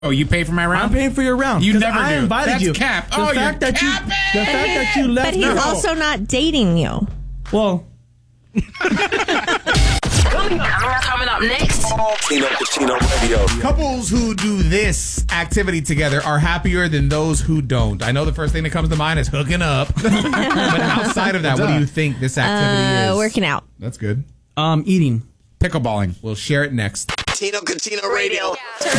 Oh, you pay for my round? I'm paying for your round. You 'cause never I do. invited That's you. cap. The Oh, fact you're that capping. the fact that you left. But he's also not dating you. Well, Coming up next. Tino Casino Radio. Couples who do this activity together are happier than those who don't. I know the first thing that comes to mind is hooking up. But outside of that, what do you think this activity is? Working out. That's good. eating. Pickleballing. We'll share it next. Tino Casino Radio. Turn